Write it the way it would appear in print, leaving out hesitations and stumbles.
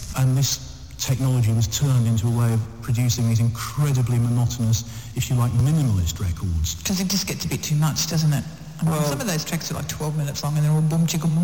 And this technology was turned into a way of producing these incredibly monotonous, if you like, minimalist records. Because it just gets a bit too much, doesn't it? I mean, some of those tracks are like 12 minutes long and they're all boom chicka boom